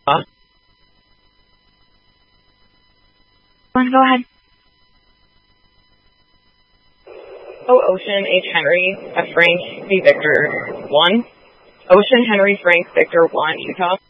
Go ahead. Oh, Ocean H. Henry, Frank V. Victor 1. Ocean Henry Frank Victor 1, Utah.